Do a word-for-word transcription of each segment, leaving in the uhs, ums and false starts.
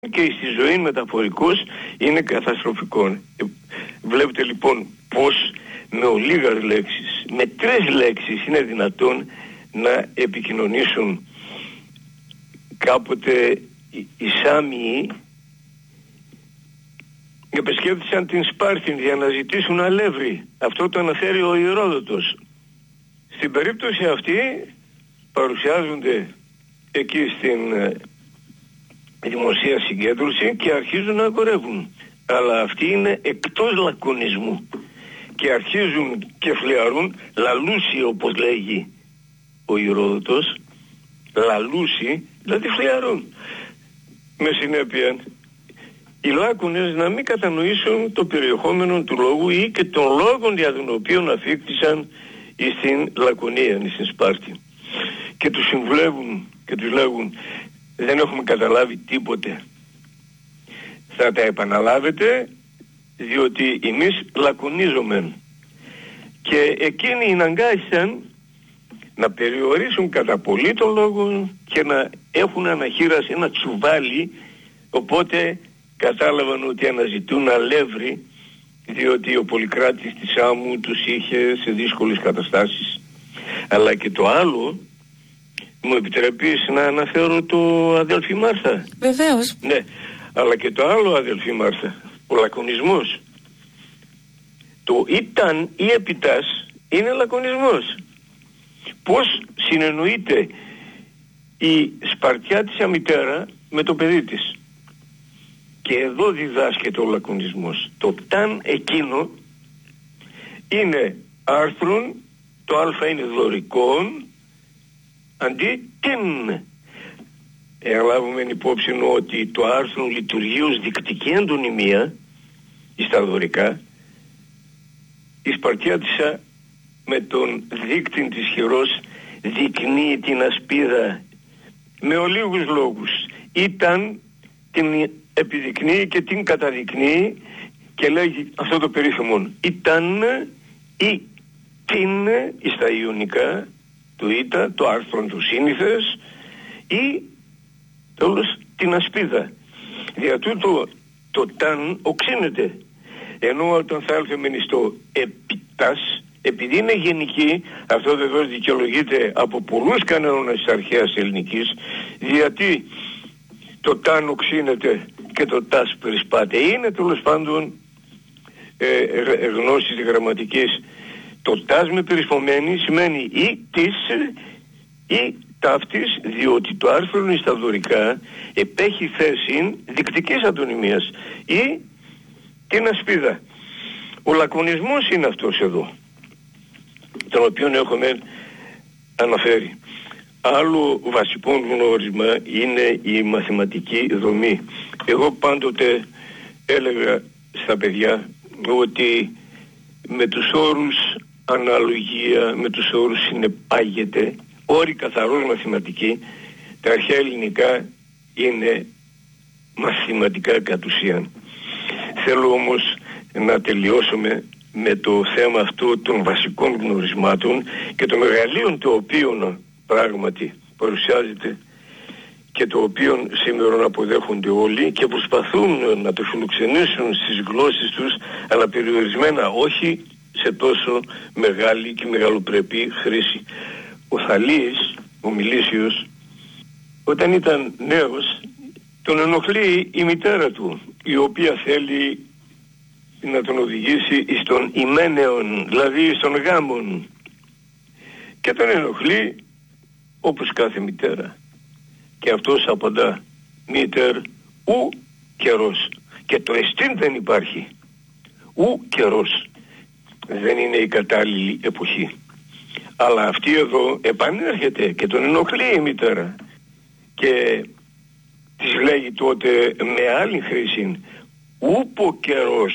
και στη ζωή μεταφορικός είναι καταστροφικό. Βλέπετε λοιπόν πως με ολίγες λέξεις, με τρεις λέξεις είναι δυνατόν να επικοινωνήσουν κάποτε οι Σάμιοι. Επισκέφτησαν την Σπάρτη για να ζητήσουν αλεύρι. Αυτό το αναφέρει ο Ηρόδοτος. Στην περίπτωση αυτή παρουσιάζονται εκεί στην δημοσία συγκέντρωση και αρχίζουν να αγορεύουν. Αλλά αυτοί είναι εκτός λακωνισμού και αρχίζουν και φλιαρούν λαλούσι, όπως λέγει ο Ηρόδοτος, λαλούσι, δηλαδή φλιαρούν. Με συνέπεια οι λάκωνες να μην κατανοήσουν το περιεχόμενο του λόγου ή και των λόγων για τον οποίο αφήκτησαν στην Λακωνία, στην Σπάρτη. Και τους συμβουλεύουν και τους λέγουν: δεν έχουμε καταλάβει τίποτε. Θα τα επαναλάβετε, διότι εμείς λακωνίζομεν. Και εκείνοι αναγκάστηκαν να περιορίσουν κατά πολύ τον λόγο και να έχουν αναχείραση ένα τσουβάλι, οπότε κατάλαβαν ότι αναζητούν αλεύρι, διότι ο Πολυκράτης της Άμμου τους είχε σε δύσκολες καταστάσεις. Αλλά και το άλλο, μου επιτρέπεις να αναφέρω το αδελφή Μάρθα? Βεβαίως. Ναι, αλλά και το άλλο, αδελφή Μάρθα, ο λακωνισμός. Το ήταν ή επιτάς είναι λακωνισμός. Πώς συνεννοείται η Σπαρτιάτισσα μητέρα με το παιδί της? Και εδώ διδάσκεται ο λακωνισμός. Το ταν εκείνο είναι άρθρον, το α είναι δωρικόν, αντί την. Ελάβουμε υπόψη ότι το άρθρο λειτουργεί ως δικτική αντωνυμία στα δωρικά. Η Σπαρτιάτισσα με τον δίκτυν της χειρός δεικνύει την ασπίδα με ολίγους λόγους. Ήταν την επιδεικνύει και την καταδεικνύει και λέγει αυτό το περίφημο ήταν ή την στα Ιωνικά του ήτα, το άρθρο του σύνηθες, ή τέλος την ασπίδα. Δια τούτο το ταν οξύνεται, ενώ όταν θα έλθουμε στο επιτάς, επειδή είναι γενική, αυτό βεβαίως δικαιολογείται από πολλούς κανόνες της αρχαίας ελληνικής, γιατί το ταν οξύνεται και το τας περισπάται. Είναι τέλος πάντων ε, ε, γνώσεις γραμματικής. Το τας με περισπωμένη σημαίνει ή της ή ταύτης, διότι το άρθρο είναι στα δωρικά επέχει θέση δικτικής αντωνυμίας ή την ασπίδα. Ο λακωνισμός είναι αυτός εδώ, τον οποίο έχουμε αναφέρει. Άλλο βασικό γνώρισμα είναι η μαθηματική δομή. Εγώ πάντοτε έλεγα στα παιδιά ότι με τους όρους αναλογία, με τους όρους συνεπάγεται, όροι καθαρός μαθηματικοί, τα αρχαία ελληνικά είναι μαθηματικά κατ' ουσίαν. Θέλω όμως να τελειώσουμε με το θέμα αυτό των βασικών γνωρισμάτων και των μεγαλείων το οποίο πράγματι παρουσιάζεται και το οποίο σήμερα αποδέχονται όλοι και προσπαθούν να το φιλοξενήσουν στις γλώσσες τους, αλλά περιορισμένα, όχι σε τόσο μεγάλη και μεγαλοπρεπή χρήση. Ο Θαλής, ο Μιλήσιος, όταν ήταν νέος, τον ενοχλεί η μητέρα του, η οποία θέλει να τον οδηγήσει στον ιμένεον, δηλαδή στον γάμον, και τον ενοχλεί όπως κάθε μητέρα. Και αυτός απαντά: μήτερ, ου καιρός. Και το εστίν δεν υπάρχει. Ου καιρός. Δεν είναι η κατάλληλη εποχή. Αλλά αυτή εδώ επανέρχεται και τον ενοχλεί η μητέρα. Και της λέγει τότε με άλλη χρήση: ούπο καιρός.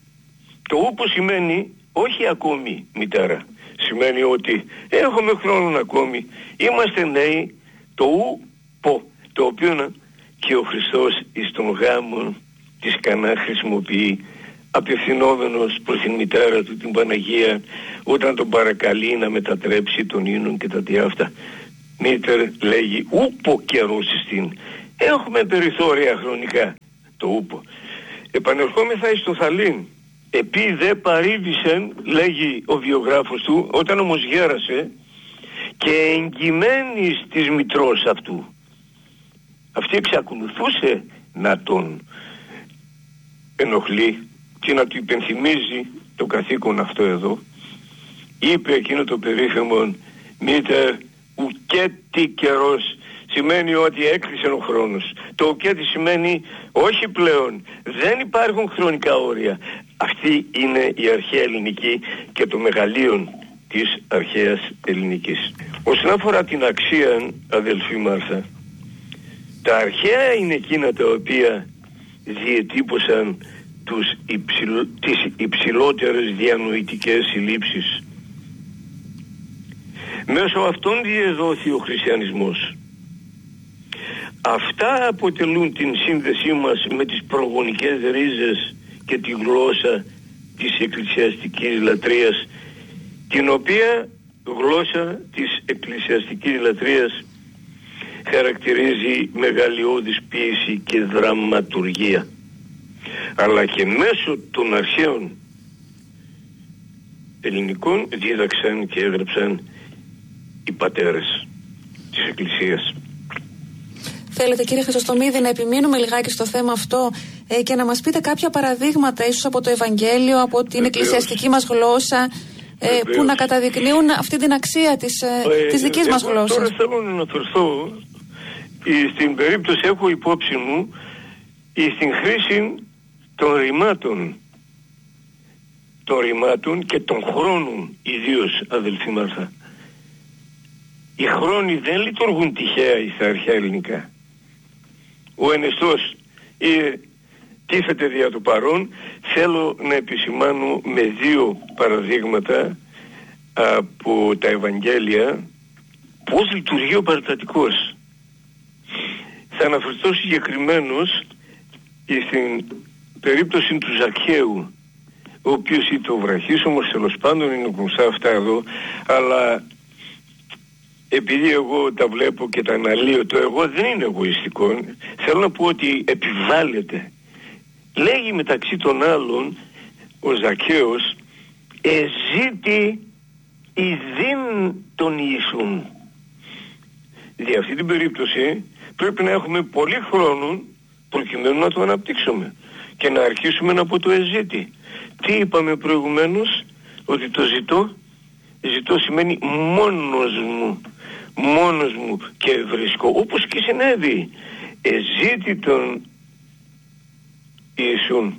Το ούπο σημαίνει όχι ακόμη, μητέρα. Σημαίνει ότι έχουμε χρόνο ακόμη. Είμαστε νέοι. Το ούπο, το οποίο και ο Χριστός εις τον γάμο της Κανά χρησιμοποιεί, απευθυνόμενος προς την μητέρα του, την Παναγία, όταν τον παρακαλεί να μετατρέψει τον ίνον και τα τι αυτά. Μήτερ λέγει ούπο καιρός στην. Έχουμε περιθώρια χρονικά. Το ούπο. Επανερχόμεθα εις το Θαλήν. Επί δε παρήβησεν, λέγει ο βιογράφος του, όταν όμως γέρασε, και εγκυμένης της μητρός αυτού. Αυτή εξακολουθούσε να τον ενοχλεί και να του υπενθυμίζει το καθήκον αυτό εδώ. Είπε εκείνο το περίφημο «Μήτερ ουκέτη καιρός», σημαίνει ότι έκλεισε ο χρόνος. Το ουκέτη σημαίνει όχι πλέον, δεν υπάρχουν χρονικά όρια. Αυτή είναι η αρχαία ελληνική και το μεγαλείο της αρχαίας ελληνικής. Όσον αφορά την αξία, αδελφή Μάρθα, τα αρχαία είναι εκείνα τα οποία διετύπωσαν τους υψηλ... τις υψηλότερες διανοητικές συλλήψεις. Μέσω αυτών διεδόθη ο χριστιανισμός. Αυτά αποτελούν την σύνδεσή μας με τις προγονικές ρίζες και τη γλώσσα της εκκλησιαστικής λατρείας, την οποία γλώσσα της εκκλησιαστικής λατρείας χαρακτηρίζει μεγαλειώδης ποίηση και δραματουργία, αλλά και μέσω των αρχαίων ελληνικών δίδαξαν και έγραψαν οι πατέρες της Εκκλησίας. Θέλετε, κύριε Χρυσοστομίδη, να επιμείνουμε λιγάκι στο θέμα αυτό ε, και να μας πείτε κάποια παραδείγματα ίσως από το Ευαγγέλιο, από την Βεβαίως. εκκλησιαστική μας γλώσσα, ε, που να καταδεικνύουν αυτή την αξία της, ε, της δικής ε, μας εγώ γλώσσας. Τώρα θέλω να αναφερθώ στην περίπτωση, έχω υπόψη μου στην χρήση των ρημάτων των ρημάτων και των χρόνων, ιδίως, αδελφή Μάρθα. Οι χρόνοι δεν λειτουργούν τυχαία στα αρχαία ελληνικά. Ο ενεστός ε, τίθεται δια του παρόν. Θέλω να επισημάνω με δύο παραδείγματα από τα Ευαγγέλια πώς λειτουργεί ο παραστατικός. Θα αναφερθώ συγκεκριμένως στην περίπτωση του Ζακχαίου, ο οποίος ήταν το βραχής, όμως τέλος πάντων είναι γνωστά αυτά εδώ, αλλά επειδή εγώ τα βλέπω και τα αναλύω, το εγώ δεν είναι εγωιστικό, θέλω να πω ότι επιβάλλεται. Λέγει μεταξύ των άλλων ο Ζακχαίος, εζήτη ιδίν τον Ιησούν. Για αυτή την περίπτωση πρέπει να έχουμε πολύ χρόνο προκειμένου να το αναπτύξουμε και να αρχίσουμε από το εζήτη. Τι είπαμε προηγουμένως? Ότι το ζητώ, ζητώ σημαίνει μόνος μου, μόνος μου και βρίσκω, όπως και συνέβη. Εζήτη τον Ιησούν.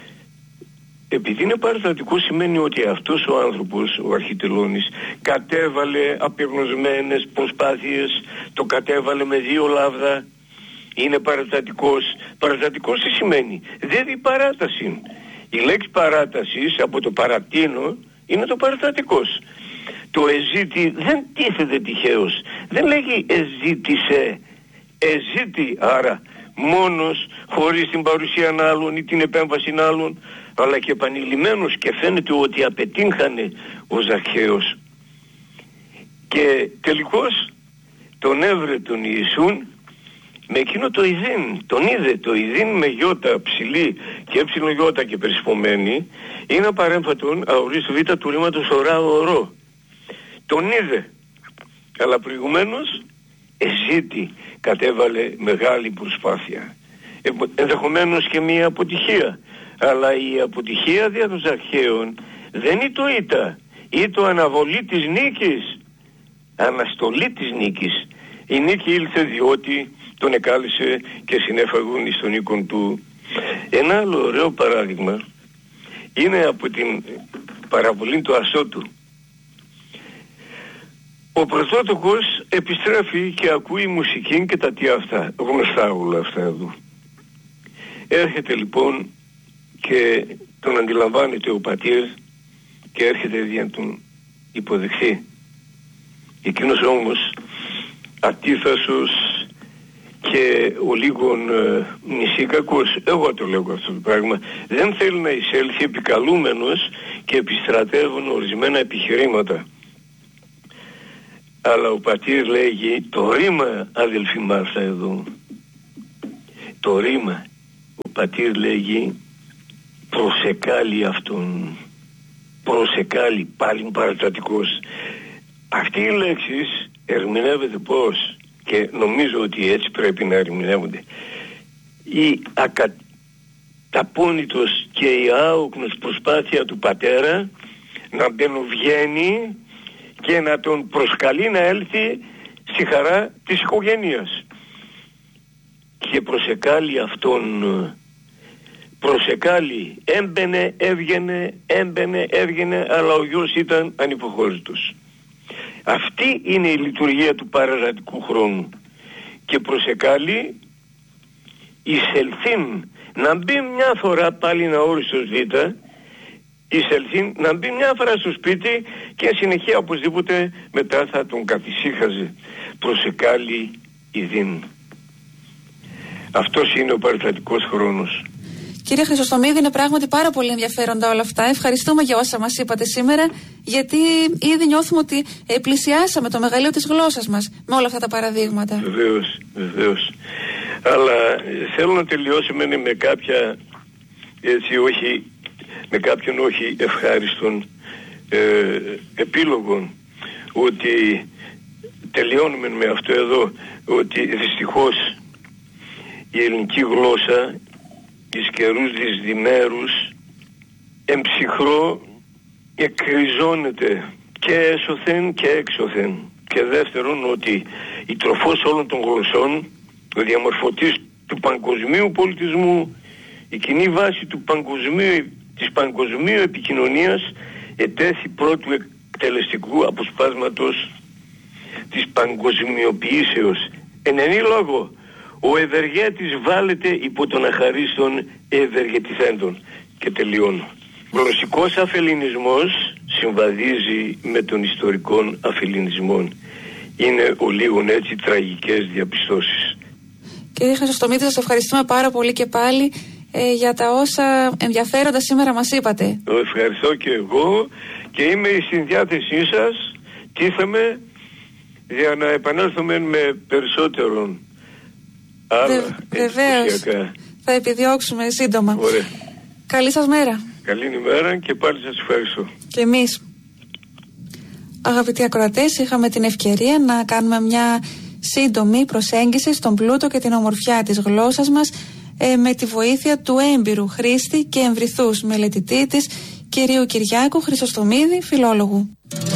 Επειδή είναι παραστατικό σημαίνει ότι αυτός ο άνθρωπος, ο αρχιτελώνης, κατέβαλε απεγνωσμένες προσπάθειες, το κατέβαλε με δύο λάβδα. Είναι παραστατικός. Παραστατικός τι σημαίνει? Δίδει παράταση. Η λέξη παράτασης από το παρατείνω είναι το παραστατικός. Το εζήτη δεν τίθεται τυχαίως. Δεν λέγει εζήτησε. Εζήτη, άρα μόνος, χωρίς την παρουσία άλλων ή την επέμβαση άλλων, αλλά και επανειλημμένος, και φαίνεται ότι απετύχανε ο Ζακχαίος. Και τελικώς τον έβρε τον Ιησούν με εκείνο το ιδίν, τον είδε. Το ιδίν με γιώτα ψηλή και έψιλο γιώτα και περισπομένη είναι απαρέμφατον αορίστο β του ρήματος ορά ορό. Τον είδε, αλλά προηγουμένως εζήτη, κατέβαλε μεγάλη προσπάθεια, ε, ενδεχομένως και μια αποτυχία, αλλά η αποτυχία δια των Ζακχαίων δεν είναι το ήττα, ή το αναβολή της νίκης, αναστολή της νίκης. Η νίκη ήλθε διότι τον εκάλεσε και συνέφαγουν εις τον οίκον του. Ένα άλλο ωραίο παράδειγμα είναι από την παραβολή του Ασώτου. Ο πρωτότοκος επιστρέφει και ακούει μουσική και τα τι αυτά, γνωστά όλα αυτά εδώ. Έρχεται λοιπόν και τον αντιλαμβάνεται ο πατήρ και έρχεται για να τον υποδεχθεί. Εκείνος όμως ατίθασος και ο λίγον ε, νησίκακος, εγώ το λέω αυτό το πράγμα, δεν θέλει να εισέλθει επικαλούμενος και επιστρατεύουν ορισμένα επιχειρήματα. Αλλά ο πατήρ λέγει το ρήμα, αδελφή Μάρθα, εδώ το ρήμα. Ο πατήρ λέγει προσεκάλει αυτόν, προσεκάλει, πάλι παραστατικός. Αυτή η λέξη ερμηνεύεται πώς, και νομίζω ότι έτσι πρέπει να ερμηνεύονται. Η ακαταπώνητος και η άοκνος προσπάθεια του πατέρα να μπαινοβγαίνει και να τον προσκαλεί να έλθει στη χαρά της οικογένειας. Και προσεκάλει αυτόν, προσεκάλει, έμπαινε, έβγαινε, έμπαινε, έβγαινε, αλλά ο γιος ήταν ανυποχώρητος. Αυτή είναι η λειτουργία του παραστατικού χρόνου. Και προσεκάλει εισελθήν, να μπει μια φορά πάλι ένα όριστος β, εισελθήν, να μπει μια φορά στο σπίτι και συνεχεία οπωσδήποτε μετά θα τον καθησύχαζε. Προσεκάλει ειδήν. Αυτός είναι ο παραστατικός χρόνος. Κύριε Χρυσοστομίδη, είναι πράγματι πάρα πολύ ενδιαφέροντα όλα αυτά. Ευχαριστούμε για όσα μας είπατε σήμερα, γιατί ήδη νιώθουμε ότι ε, πλησιάσαμε το μεγαλείο της γλώσσας μας με όλα αυτά τα παραδείγματα. Βεβαίως, βεβαίως. Αλλά ε, θέλω να τελειώσουμε με κάποια, έτσι όχι, με κάποιον όχι ευχάριστον ε, επίλογο, ότι τελειώνουμε με αυτό εδώ, ότι δυστυχώς η ελληνική γλώσσα εις καιρούς δυσδημέρους εμψυχρό εκκριζώνεται και έσωθεν και έξωθεν. Και δεύτερον, ότι η τροφός όλων των γλωσσών, ο διαμορφωτής του παγκοσμίου πολιτισμού, η κοινή βάση του παγκοσμίου, της παγκοσμίου επικοινωνίας, ετέθη πρώτου εκτελεστικού αποσπάσματος της παγκοσμιοποιήσεως. Εν ενή λόγω, ο ευεργέτης βάλεται υπό τον αχαρίστων ευεργετηθέντων. Και τελειώνω. Ο γλωσσικός αφελληνισμός συμβαδίζει με τον ιστορικών αφελληνισμών. Είναι ο λίγων έτσι τραγικές διαπιστώσεις. Κύριε Χρυσοστομίδη, σας ευχαριστούμε πάρα πολύ και πάλι ε, για τα όσα ενδιαφέροντα σήμερα μας είπατε. Το ευχαριστώ και εγώ και είμαι στην διάθεσή σας. Τίθεμαι για να επανέλθουμε με περισσότερον. Άλλα, βεβαίως. Θα επιδιώξουμε σύντομα. Ωραία. Καλή σας μέρα. Καλή ημέρα και πάλι σας ευχαριστώ. Και εμείς. Αγαπητοί ακροατές, είχαμε την ευκαιρία να κάνουμε μια σύντομη προσέγγιση στον πλούτο και την ομορφιά της γλώσσας μας ε, με τη βοήθεια του έμπειρου χρήστη και εμβριθούς μελετητή της, κυρίου Κυριάκου Χρυσοστομίδη, φιλόλογου.